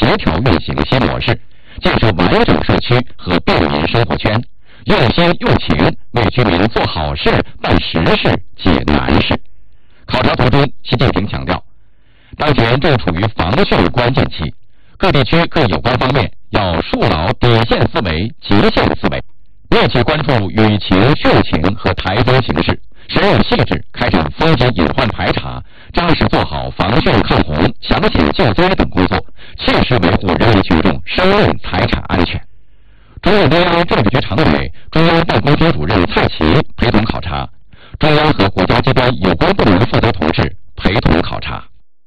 协调运行新模式，建设完整社区和便民生活圈，用心用情为居民做好事、办实事、解难事。考察途中，习近平强调，当前正处于防汛关键期，各地区各有关方面要树牢底线思维、极限思维，密切关注雨情、汛情和台风形势，深入细致开展风险隐患排查，扎实做好防汛抗洪、抢险救灾等工作，切实维护人民群众生命